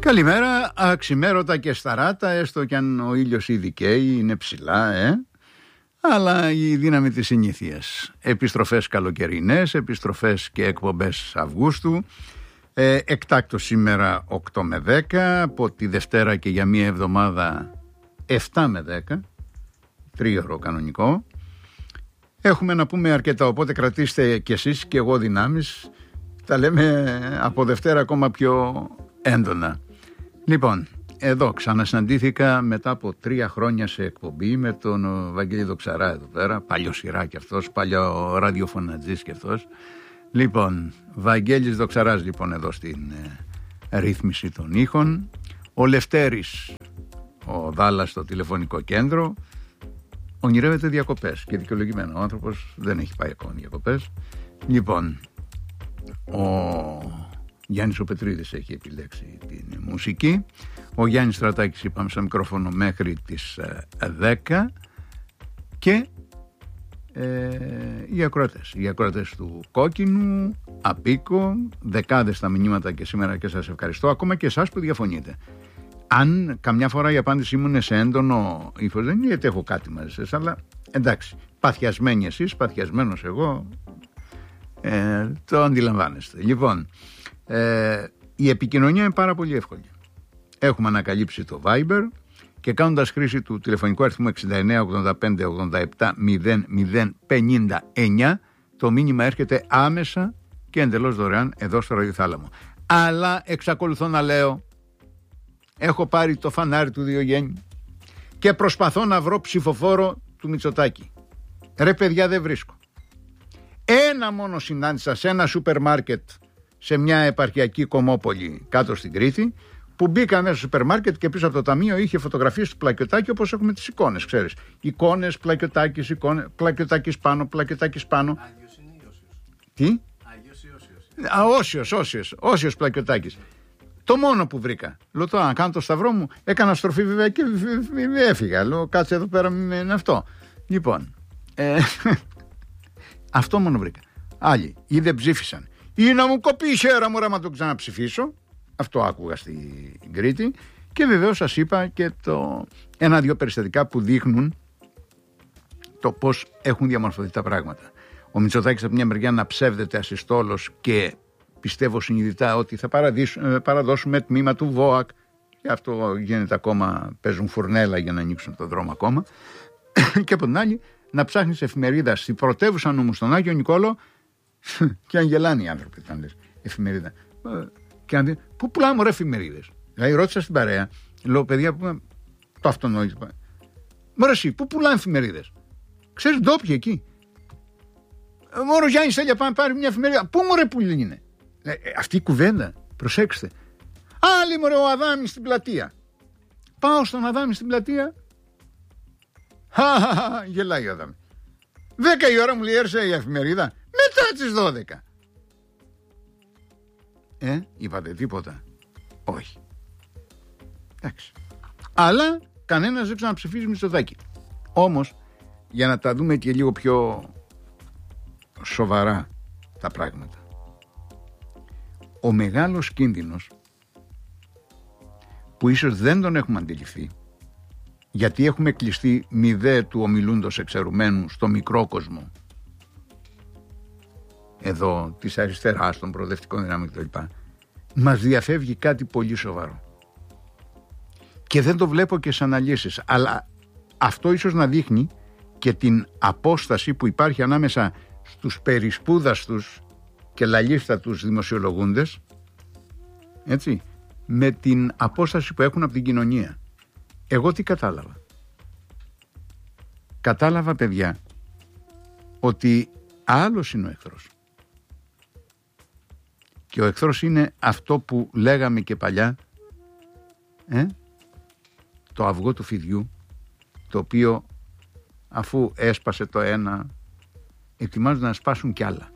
Καλημέρα, αξιμέρωτα και σταράτα, έστω κι αν ο ήλιος ήδη καίει, είναι ψηλά, αλλά η δύναμη της συνήθειας. Επιστροφές καλοκαιρινές, επιστροφές και εκπομπές Αυγούστου. Εκτάκτως σήμερα 8 με 10, από τη Δευτέρα και για μία εβδομάδα 7 με 10, τρίωρο κανονικό. Έχουμε να πούμε αρκετά, οπότε κρατήστε κι εσείς και εγώ δυνάμεις. Τα λέμε από Δευτέρα ακόμα πιο έντονα. Λοιπόν, εδώ ξανασυναντήθηκα μετά από 3 χρόνια σε εκπομπή με τον Βαγγέλη Δοξαρά εδώ πέρα, παλιό σειρά κι αυτός, παλιό ραδιοφωνατζής κι αυτός. Λοιπόν, Βαγγέλης Δοξαράς λοιπόν εδώ στην ρύθμιση των ήχων, ο Λευτέρης, ο Δάλλας στο τηλεφωνικό κέντρο, ονειρεύεται διακοπές και δικαιολογημένο, ο άνθρωπος δεν έχει πάει ακόμα διακοπές. Λοιπόν, ο Γιάννης ο Πετρίδης έχει επιλέξει την μουσική, ο Γιάννης Στρατάκης είπαμε στο μικρόφωνο μέχρι τις 10 και οι ακροατές του Κόκκινου, Απίκο, δεκάδες τα μηνύματα και σήμερα και σας ευχαριστώ, ακόμα και εσάς που διαφωνείτε. Αν καμιά φορά η απάντησή μου είναι σε έντονο ύφος, δεν είναι γιατί έχω κάτι μαζί σας, αλλά εντάξει, παθιασμένοι εσείς, παθιασμένος εγώ, το αντιλαμβάνεστε. Λοιπόν, η επικοινωνία είναι πάρα πολύ εύκολη. Έχουμε ανακαλύψει το Viber και κάνοντας χρήση του τηλεφωνικού αριθμού 69 85 87 0059, το μήνυμα έρχεται άμεσα και εντελώς δωρεάν εδώ στο Ραδιοθάλαμο. Αλλά εξακολουθώ να λέω, έχω πάρει το φανάρι του Διογέννη και προσπαθώ να βρω ψηφοφόρο του Μητσοτάκη. Ρε παιδιά, δεν βρίσκω. Ένα μόνο συνάντησα σε ένα σούπερ μάρκετ σε μια επαρχιακή κομμόπολη κάτω στην Κρήτη, που μπήκα μέσα στο σούπερ μάρκετ και πίσω από το ταμείο είχε φωτογραφίες του Πλακιωτάκη, όπως έχουμε τις εικόνες, ξέρεις. Εικόνες, Πλακιωτάκης, Πλακιωτάκης πάνω, Πλακιωτάκης πάνω. Άγιος είναι ή Όσιος? Τι? Άγιος ή Όσιος? Όσιος Πλακιωτάκης. Το μόνο που βρήκα. Λέω τώρα να κάνω το σταυρό μου, έκανα στροφή βέβαια και έφυγα. Λέω κάτσε εδώ πέρα, είναι αυτό. Λοιπόν, αυτό μόνο βρήκα. Άλλοι ή δεν ψήφισαν ή να μου κοπεί η σέρα μου ρε να το ξαναψηφίσω. Αυτό άκουγα στην Κρήτη. Και βεβαίως σας είπα και ένα-δυο περιστατικά που δείχνουν το πώς έχουν διαμορφωθεί τα πράγματα. Ο Μητσοτάκης από μια μεριά να ψεύδεται ασυστόλος και πιστεύω συνειδητά ότι θα παραδώσουμε τμήμα του ΒΟΑΚ, και αυτό γίνεται ακόμα, παίζουν φουρνέλα για να ανοίξουν το δρόμο ακόμα. Και από την άλλη να ψάχνεις εφημερίδα στην πρωτεύουσα νόμου στον Άγιο Νικόλο και αγγελάνε οι άνθρωποι όταν λες εφημερίδα. Και αν δει, πού πουλάμε ρε εφημερίδες? Δηλαδή ρώτησα στην παρέα, λέω παιδιά που το αυτονόητο. Μωρέ εσύ, πού πουλάνε εφημερίδες? Ξέρεις ντόπιοι εκεί. Μόνο ο Γιάννης θέλει να πάμε πάρει μια εφημερίδα. Πού μωρέ που είναι? Αυτή η κουβέντα, προσέξτε. Άλλη μωρέ ο Αδάμης στην πλατεία. Πάω στον Αδάμη στην πλατεία. Γελάει ο Αδάμης. 10 η ώρα μου λέει έρσε η εφημερίδα. Μετά τις 12. Είπατε τίποτα? Όχι. Εντάξει. Αλλά κανένας δεν ξαναψηφίζει Μητσοτάκη. Όμως, για να τα δούμε και λίγο πιο σοβαρά τα πράγματα, ο μεγάλος κίνδυνος που ίσως δεν τον έχουμε αντιληφθεί, γιατί έχουμε κλειστεί μηδέ του ομιλούντος εξαιρουμένου στο μικρό κόσμο εδώ της αριστεράς, των προοδευτικών δυνάμεων κτλ., μας διαφεύγει κάτι πολύ σοβαρό και δεν το βλέπω και σε αναλύσεις, αλλά αυτό ίσως να δείχνει και την απόσταση που υπάρχει ανάμεσα στους περισπούδαστους και λαλίστατους δημοσιολογούντες, έτσι, με την απόσταση που έχουν από την κοινωνία. Εγώ τι κατάλαβα? Κατάλαβα, παιδιά, ότι άλλος είναι ο εχθρός. Και ο εχθρός είναι αυτό που λέγαμε και παλιά, το αυγό του φιδιού, το οποίο αφού έσπασε το ένα, ετοιμάζονται να σπάσουν κι άλλα.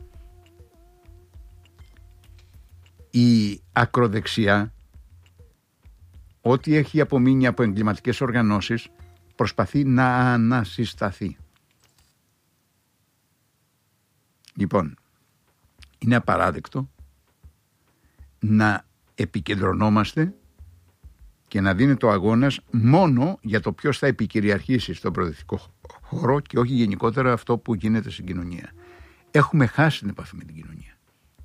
Η ακροδεξιά, ό,τι έχει απομείνει από εγκληματικές οργανώσεις, προσπαθεί να ανασυσταθεί. Λοιπόν, είναι απαράδεκτο να επικεντρωνόμαστε και να δίνεται ο αγώνας μόνο για το ποιος θα επικυριαρχήσει στον προοδευτικό χώρο και όχι γενικότερα αυτό που γίνεται στην κοινωνία. Έχουμε χάσει την επαφή με την κοινωνία.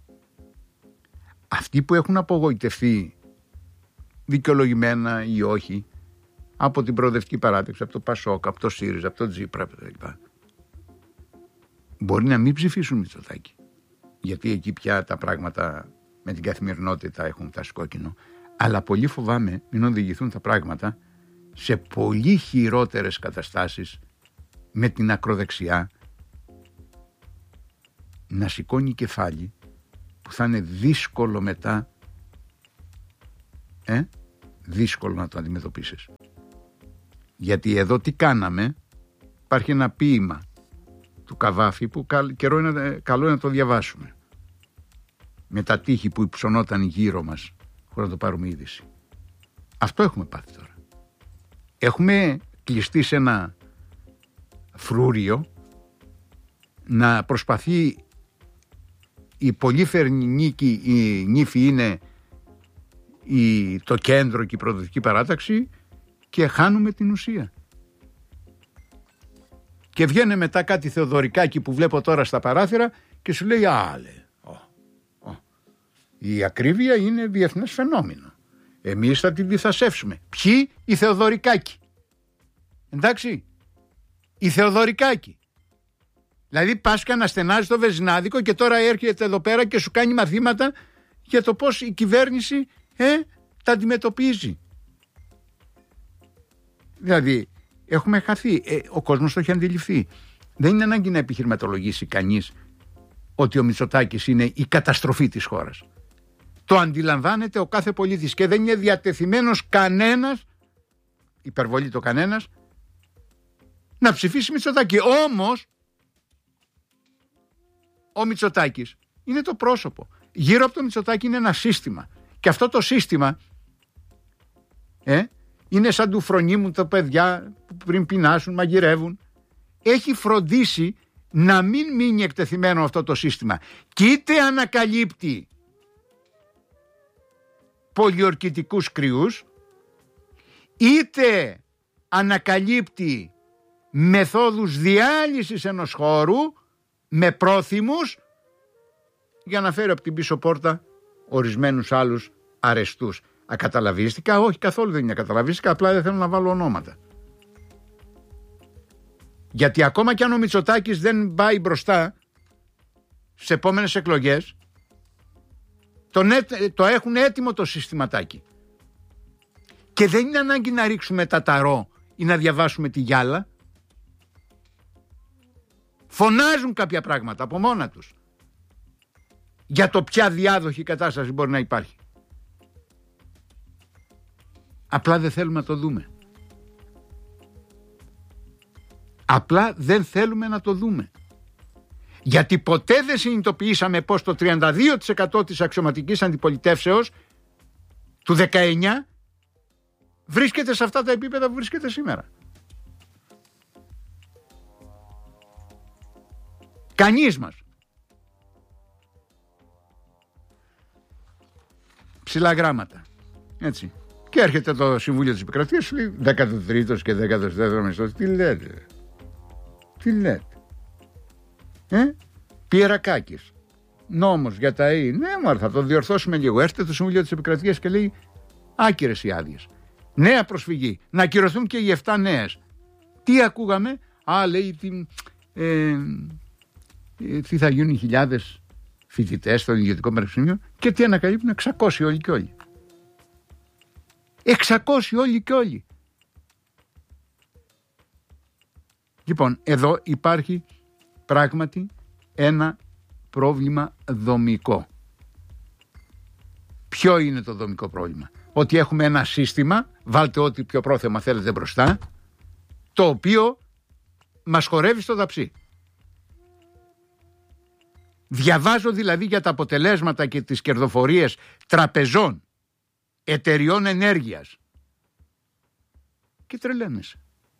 Αυτοί που έχουν απογοητευτεί, δικαιολογημένα ή όχι, από την προοδευτική παράταξη, από το Πασόκ, από το ΣΥΡΙΖΑ, από το Τζίπρα κτλ., μπορεί να μην ψηφίσουν Μητσοτάκη. Γιατί εκεί πια τα πράγματα με την καθημερινότητα έχουν φτάσει κόκκινο. Αλλά πολύ φοβάμαι μην οδηγηθούν τα πράγματα σε πολύ χειρότερες καταστάσεις με την ακροδεξιά να σηκώνει κεφάλι που θα είναι δύσκολο μετά δύσκολο να το αντιμετωπίσεις. Γιατί εδώ τι κάναμε, υπάρχει ένα ποίημα του Καβάφη που καλό είναι να το διαβάσουμε, με τα τείχη που υψωνόταν γύρω μας χωρίς να το πάρουμε είδηση. Αυτό έχουμε πάθει τώρα. Έχουμε κλειστεί σε ένα φρούριο να προσπαθεί η πολύφερη νίκη, η νύφη είναι το κέντρο και η προοδευτική παράταξη και χάνουμε την ουσία. Και βγαίνει μετά κάτι Θεοδωρικάκη που βλέπω τώρα στα παράθυρα και σου λέει η ακρίβεια είναι διεθνές φαινόμενο. Εμείς θα την διθασεύσουμε. Ποιοι? Οι Θεοδωρικάκη. Εντάξει, οι Θεοδωρικάκη. Δηλαδή πας και αναστενάζεις το βεζινάδικο και τώρα έρχεται εδώ πέρα και σου κάνει μαθήματα για το πώς η κυβέρνηση τα αντιμετωπίζει. Δηλαδή έχουμε χαθεί. Ο κόσμος το έχει αντιληφθεί. Δεν είναι ανάγκη να επιχειρηματολογήσει κανείς ότι ο Μητσοτάκης είναι η καταστροφή της χώρας. Το αντιλαμβάνεται ο κάθε πολίτης και δεν είναι διατεθειμένος κανένας, υπερβολή το κανένας, να ψηφίσει Μητσοτάκη. Όμως ο Μητσοτάκης είναι το πρόσωπο. Γύρω από το Μητσοτάκη είναι ένα σύστημα. Και αυτό το σύστημα είναι σαν του φρονίμουν τα παιδιά που πριν πεινάσουν, μαγειρεύουν. Έχει φροντίσει να μην μείνει εκτεθειμένο αυτό το σύστημα. Και είτε ανακαλύπτει πολιορκητικούς κρυούς, είτε ανακαλύπτει μεθόδους διάλυσης ενός χώρου με πρόθυμους για να φέρει από την πίσω πόρτα ορισμένους άλλους αρεστούς. Ακαταλαβίστηκα? Όχι, καθόλου δεν είναι ακαταλαβίστηκα, απλά δεν θέλω να βάλω ονόματα. Γιατί ακόμα κι αν ο Μητσοτάκης δεν πάει μπροστά σε επόμενες εκλογές, το έχουν έτοιμο το συστηματάκι. Και δεν είναι ανάγκη να ρίξουμε τα ταρό ή να διαβάσουμε τη γυάλα. Φωνάζουν κάποια πράγματα από μόνα τους για το ποια διάδοχη κατάσταση μπορεί να υπάρχει. Απλά δεν θέλουμε να το δούμε. Απλά δεν θέλουμε να το δούμε. Γιατί ποτέ δεν συνειδητοποιήσαμε πως το 32% της αξιωματικής αντιπολιτεύσεως του 19 βρίσκεται σε αυτά τα επίπεδα που βρίσκεται σήμερα. Κανείς μας. Ψηλά γράμματα. Έτσι. Και έρχεται το Συμβούλιο της Επικρατείας, σου λέει 13ος και 14ος μισθός. Τι λέτε? Τι λέτε? Πιερακάκης. Νόμος για τα ΕΗ. Ναι, μωρέ, θα το διορθώσουμε λίγο. Έρχεται το Συμβούλιο της Επικρατείας και λέει άκυρες οι άδειες. Νέα προσφυγή. Να ακυρωθούν και οι 7 νέες. Τι ακούγαμε? Λέει τι θα γίνουν οι χιλιάδες φοιτητές στο ιδιωτικό πανεπιστήμιο και τι ανακαλύπτουν? 600 όλοι και όλοι. 600 όλοι και όλοι. Λοιπόν, εδώ υπάρχει πράγματι ένα πρόβλημα δομικό. Ποιο είναι το δομικό πρόβλημα? Ότι έχουμε ένα σύστημα, βάλτε ό,τι πιο πρόθεμα θέλετε μπροστά, το οποίο μας χορεύει στο δαψί. Διαβάζω δηλαδή για τα αποτελέσματα και τις κερδοφορίες τραπεζών, εταιριών ενέργειας και τρελαίνεσαι.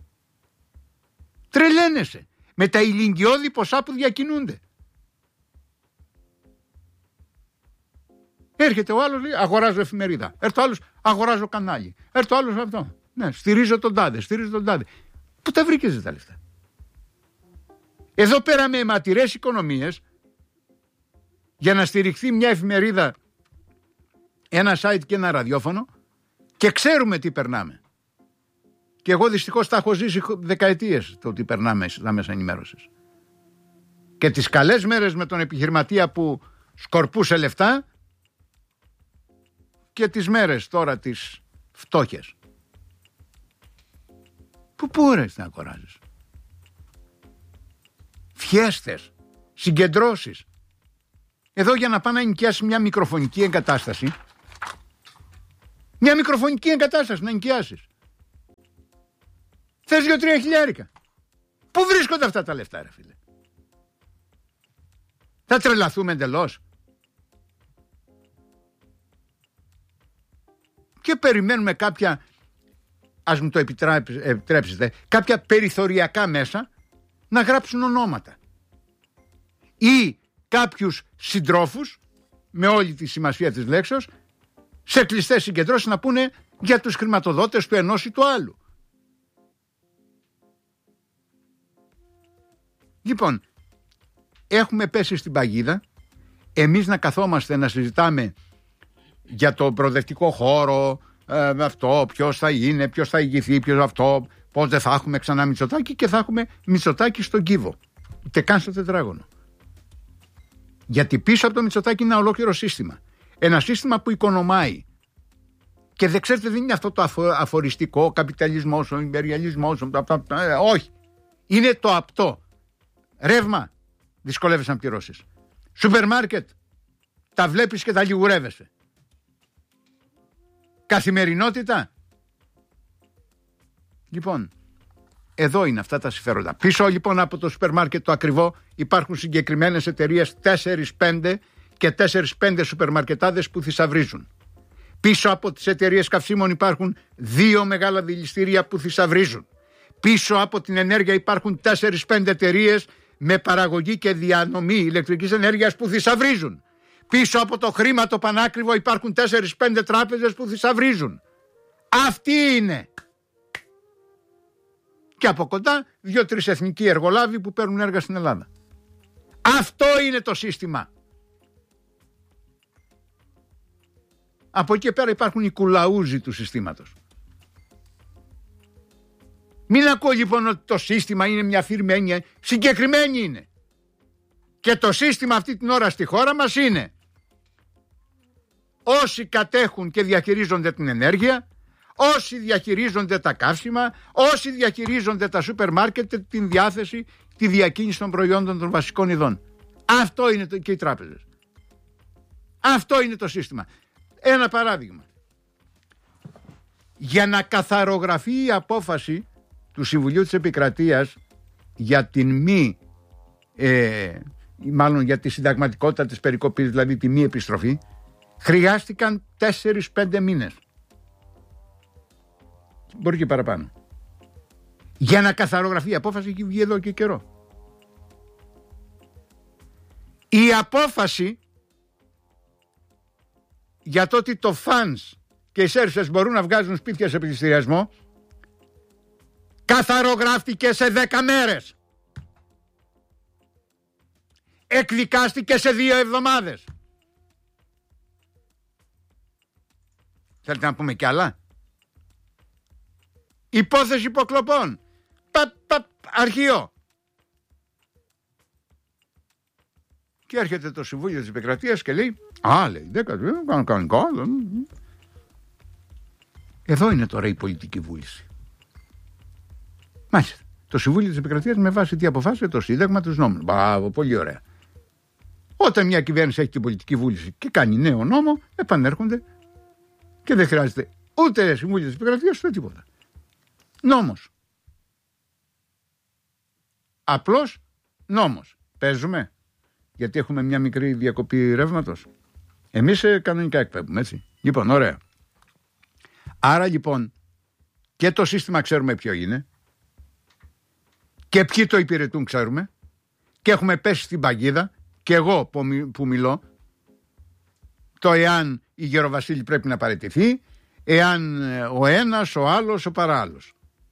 Τρελαίνεσαι με τα ηλικιώδη ποσά που διακινούνται. Έρχεται ο άλλος, λέει, αγοράζω εφημερίδα. Έρχεται ο άλλος, αγοράζω κανάλι. Έρχεται ο άλλος αυτό. Ναι, στηρίζω τον τάδε, Πού τα βρήκες τα λεφτά? Εδώ πέρα με αιματηρές οικονομίες, για να στηριχθεί μια εφημερίδα, ένα site και ένα ραδιόφωνο, και ξέρουμε τι περνάμε. Και εγώ δυστυχώς τα έχω ζήσει δεκαετίες το τι περνάμε στα μέσα ενημέρωσης. Και τις καλές μέρες με τον επιχειρηματία που σκορπούσε λεφτά και τις μέρες τώρα τις φτώχειες. Πού ρε να αγοράζεις? Φιέστες, συγκεντρώσεις. Εδώ για να πάνε να νοικιάσει μια μικροφωνική εγκατάσταση, να νοικιάσεις, θες 2-3 χιλιάρικα. Πού βρίσκονται αυτά τα λεφτά, ρε φίλε? Θα τρελαθούμε εντελώς? Και περιμένουμε κάποια, ας μου το επιτρέψετε, κάποια περιθωριακά μέσα να γράψουν ονόματα ή κάποιους συντρόφους, με όλη τη σημασία της λέξεως, σε κλειστές συγκεντρώσεις να πούνε για τους χρηματοδότες του ενός ή του άλλου. Λοιπόν, έχουμε πέσει στην παγίδα εμείς να καθόμαστε να συζητάμε για το προοδευτικό χώρο, αυτό, ποιος θα είναι, ποιος θα ηγηθεί, ποιος αυτό, πώς δεν θα έχουμε ξανά Μητσοτάκη, και θα έχουμε Μητσοτάκη στον κύβο, ούτε καν στο τετράγωνο. Γιατί πίσω από το Μητσοτάκη είναι ένα ολόκληρο σύστημα. Ένα σύστημα που οικονομάει. Και δεν ξέρετε, δεν είναι αυτό το αφοριστικό, καπιταλισμός, ο ιμπεριαλισμός, όχι. Είναι το απτό. Ρεύμα, δυσκολεύεσαι να πληρώσεις. Σούπερ μάρκετ, τα βλέπεις και τα λιγουρεύεσαι. Καθημερινότητα. Λοιπόν, εδώ είναι αυτά τα συμφέροντα. Πίσω λοιπόν από το σούπερ μάρκετ το ακριβό υπάρχουν συγκεκριμένες εταιρείες, 4-5 και 4-5 σούπερ μαρκετάδες που θησαυρίζουν. Πίσω από τις εταιρείες καυσίμων υπάρχουν 2 μεγάλα δηληστήρια που θησαυρίζουν. Πίσω από την ενέργεια υπάρχουν 4-5 εταιρείες με παραγωγή και διανομή ηλεκτρικής ενέργειας που θησαυρίζουν. Πίσω από το χρήμα το πανάκριβο υπάρχουν 4-5 τράπεζες που θησαυρίζουν. Αυτοί είναι. Και από κοντά 2-3 εθνικοί εργολάβοι που παίρνουν έργα στην Ελλάδα. Αυτό είναι το σύστημα. Από εκεί πέρα υπάρχουν οι κουλαούζοι του συστήματος. Μην ακούω λοιπόν ότι το σύστημα είναι μια φυρμένη, συγκεκριμένη είναι. Και το σύστημα αυτή την ώρα στη χώρα μας είναι όσοι κατέχουν και διαχειρίζονται την ενέργεια, όσοι διαχειρίζονται τα καύσιμα, όσοι διαχειρίζονται τα σούπερ μάρκετ, την διάθεση, τη διακίνηση των προϊόντων των βασικών ειδών. Αυτό είναι και οι τράπεζες. Αυτό είναι το σύστημα. Ένα παράδειγμα. Για να καθαρογραφεί η απόφαση του Συμβουλίου της Επικρατείας για την μάλλον για τη συνταγματικότητα της περικοπής, δηλαδή τη μη επιστροφή, χρειάστηκαν 4-5 μήνες. Μπορεί και παραπάνω. Για να καθαρογραφεί η απόφαση, έχει βγει εδώ και καιρό. Η απόφαση για το ότι το φανς και οι σέρβισες μπορούν να βγάζουν σπίτια σε πληστηριασμό καθαρογράφτηκε σε 10 μέρες. Εκδικάστηκε σε 2 εβδομάδες. Θέλετε να πούμε κι άλλα? Υπόθεση υποκλοπών. Αρχείο. Και έρχεται το Συμβούλιο της Επικρατείας και λέει, λέει, 10 κανονικό. Εδώ είναι τώρα η πολιτική βούληση. Μάλιστα. Το Συμβούλιο της Επικρατείας με βάση τι αποφάσισε? Το Σύνταγμα, τους νόμους. Πολύ ωραία. Όταν μια κυβέρνηση έχει την πολιτική βούληση και κάνει νέο νόμο, επανέρχονται και δεν χρειάζεται ούτε Συμβούλιο της Επικρατείας ούτε τίποτα. Νόμος. Απλώς νόμος. Παίζουμε. Γιατί έχουμε μια μικρή διακοπή ρεύματος. Εμείς κανονικά εκπέμπουμε, έτσι. Λοιπόν, ωραία. Άρα λοιπόν και το σύστημα ξέρουμε ποιο είναι και ποιοι το υπηρετούν ξέρουμε και έχουμε πέσει στην παγίδα, και εγώ που μιλώ το εάν η Γεροβασίλη πρέπει να παραιτηθεί, εάν ο ένας, ο άλλος, ο παράλληλος.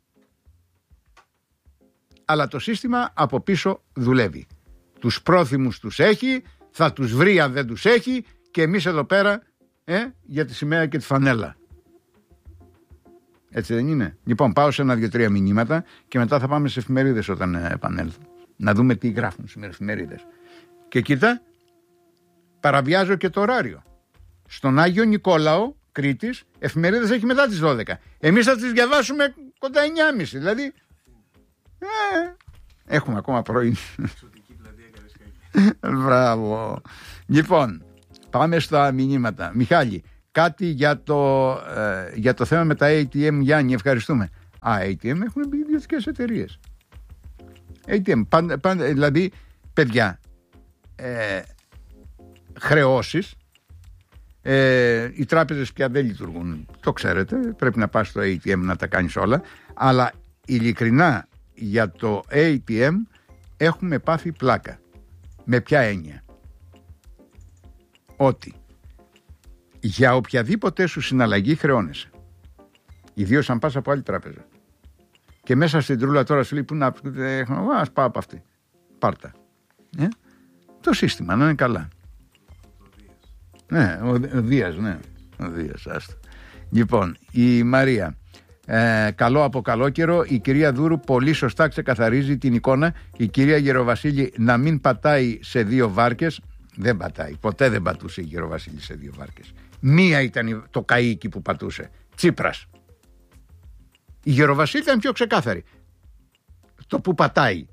Αλλά το σύστημα από πίσω δουλεύει. Τους πρόθυμους τους έχει, θα τους βρει αν δεν τους έχει, και εμείς εδώ πέρα για τη σημαία και τη φανέλα. Έτσι δεν είναι? Λοιπόν, πάω σε 1-2-3 μηνύματα και μετά θα πάμε σε εφημερίδες όταν επανέλθω. Να δούμε τι γράφουν στις εφημερίδες. Και κοίτα, παραβιάζω και το ωράριο. Στον Άγιο Νικόλαο Κρήτης, εφημερίδες έχει μετά τις 12. Εμείς θα τις διαβάσουμε κοντά 9.30. Δηλαδή, έχουμε ακόμα πρωί. Μπράβο. Λοιπόν, πάμε στα μηνύματα. Μιχάλη, κάτι για το θέμα με τα ATM, Γιάννη, ευχαριστούμε. ATM έχουν μπει ιδιωτικές εταιρείες. ATM, δηλαδή, παιδιά, χρεώσεις, οι τράπεζες πια δεν λειτουργούν, το ξέρετε, πρέπει να πας στο ATM να τα κάνεις όλα, αλλά ειλικρινά για το ATM έχουμε πάθει πλάκα. Με ποια έννοια? Ότι για οποιαδήποτε σου συναλλαγή χρεώνεσαι, ιδίως αν πας από άλλη τράπεζα, και μέσα στην τρούλα τώρα σου λέει που να ας πάω από αυτή, πάρτα. Το σύστημα να είναι καλά. Ναι, ο Δίας, ναι. Ο Δίας, άστο. Λοιπόν, η Μαρία. Καλό από καλό καιρό. Η κυρία Δούρου πολύ σωστά ξεκαθαρίζει την εικόνα. Η κυρία Γεροβασίλη να μην πατάει σε 2 βάρκες. Δεν πατάει. Ποτέ δεν πατούσε η Γεροβασίλη σε 2 βάρκες. Μία ήταν το καΐκι που πατούσε. Τσίπρας. Η Γεροβασίλη ήταν πιο ξεκάθαρη. Το που πατάει.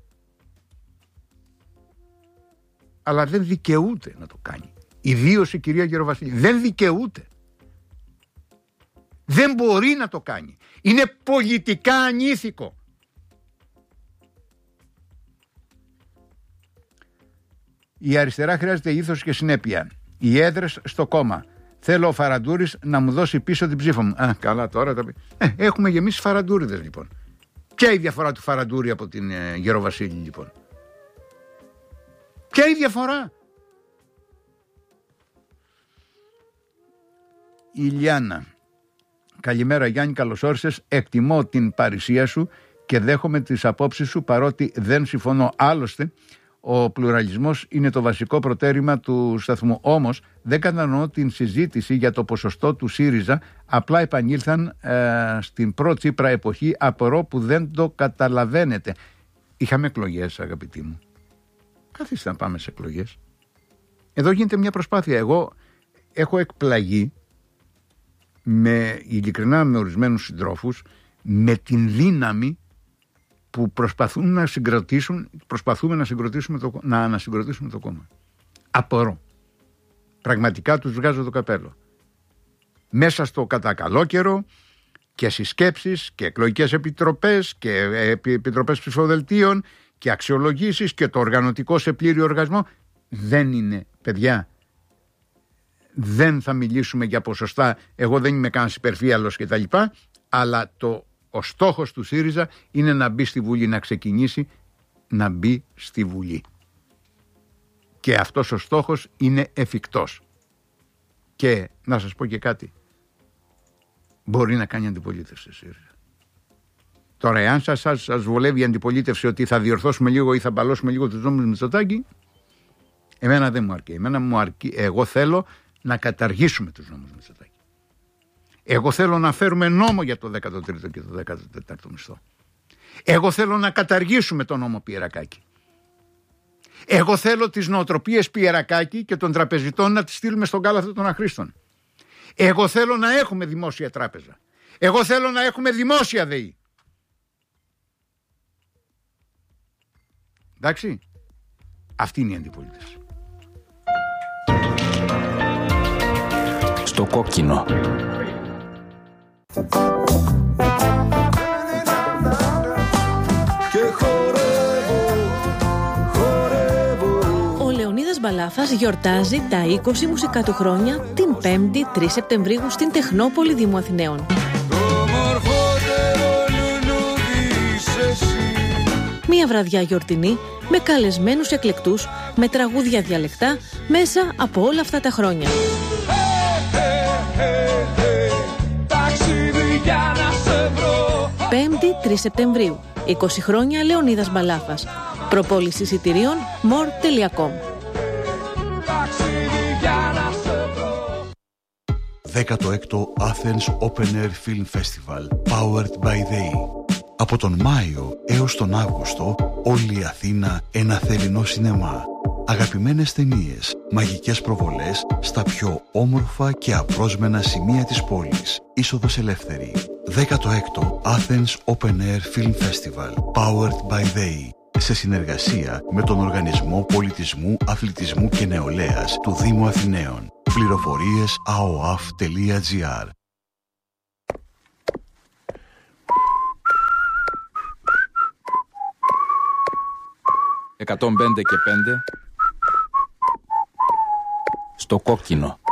Αλλά δεν δικαιούται να το κάνει. Ιδίως η κυρία Γεροβασίλη. Δεν δικαιούται. Δεν μπορεί να το κάνει. Είναι πολιτικά ανήθικο. Η αριστερά χρειάζεται ήθος και συνέπεια. Οι έδρες στο κόμμα. Θέλω ο Φαραντούρης να μου δώσει πίσω την ψήφο μου. Καλά τώρα. Έχουμε γεμίσει Φαραντούριδες λοιπόν. Ποια η διαφορά του Φαραντούρη από την Γεροβασίλη λοιπόν? Ποια η διαφορά? Η Λιάννα. Καλημέρα Γιάννη, καλώς όρισες. Εκτιμώ την παρησία σου και δέχομαι τις απόψεις σου παρότι δεν συμφωνώ. Άλλωστε, ο πλουραλισμός είναι το βασικό προτέρημα του σταθμού. Όμως, δεν κατανοώ την συζήτηση για το ποσοστό του ΣΥΡΙΖΑ. Απλά επανήλθαν στην προ-Τσίπρα εποχή. Απορώ που δεν το καταλαβαίνετε. Είχαμε εκλογές, αγαπητοί μου. Καθίστε να πάμε σε εκλογές. Εδώ γίνεται μια προσπάθεια. Εγώ έχω εκπλαγεί ειλικρινά με ορισμένους συντρόφους με την δύναμη που προσπαθούμε να ανασυγκροτήσουμε το κόμμα. Απορώ. Πραγματικά τους βγάζω το καπέλο. Μέσα στο κατά καλό καιρό και συσκέψεις και εκλογικές επιτροπές και επιτροπές ψηφοδελτίων και αξιολογήσεις και το οργανωτικό σε πλήρη οργασμό. Δεν είναι, παιδιά, δεν θα μιλήσουμε για ποσοστά, εγώ δεν είμαι κανένας υπερφύαλος και τα λοιπά, αλλά ο στόχος του ΣΥΡΙΖΑ είναι να μπει στη Βουλή, να ξεκινήσει να μπει στη Βουλή. Και αυτός ο στόχος είναι εφικτός. Και να σας πω και κάτι, μπορεί να κάνει αντιπολίτευση ΣΥΡΙΖΑ. Τώρα, εάν σας βολεύει η αντιπολίτευση ότι θα διορθώσουμε λίγο ή θα μπαλώσουμε λίγο τους νόμους Μητσοτάκη, εμένα δεν μου αρκεί. Εγώ θέλω να καταργήσουμε τους νόμους Μητσοτάκη. Εγώ θέλω να φέρουμε νόμο για το 13ο και το 14ο μισθό. Εγώ θέλω να καταργήσουμε τον νόμο Πιερακάκη. Εγώ θέλω τις νοοτροπίες Πιερακάκη και των τραπεζιτών να τις στείλουμε στον κάλαθο των αχρήστων. Εγώ θέλω να έχουμε δημόσια τράπεζα. Εγώ θέλω να έχουμε δημόσια ΔΕΗ. Εντάξει, αυτή είναι η αντιπολίτευση. Στο κόκκινο. Ο Λεωνίδας Μπαλάφας γιορτάζει τα 20 μουσικά του χρόνια την 5η 3 Σεπτεμβρίου στην Τεχνόπολη Δήμου Αθηναίων. Μία βραδιά γιορτινή με καλεσμένους εκλεκτούς, με τραγούδια διαλεκτά μέσα από όλα αυτά τα χρόνια. 5η 3 Σεπτεμβρίου. 20 χρόνια Λεωνίδας Μπαλάφας. Προπόληση εισιτηρίων more.com. 16ο Athens Open Air Film Festival Powered by They. Από τον Μάιο έως τον Αύγουστο, όλη η Αθήνα ένα θερινό σινεμά. Αγαπημένες ταινίες, μαγικές προβολές στα πιο όμορφα και απρόσμενα σημεία της πόλης. Είσοδος ελεύθερη. 16ο Athens Open Air Film Festival Powered by They. Σε συνεργασία με τον Οργανισμό Πολιτισμού, Αθλητισμού και Νεολαίας του Δήμου Αθηναίων. Πληροφορίες aoaf.gr. «105 και 5» στο κόκκινο.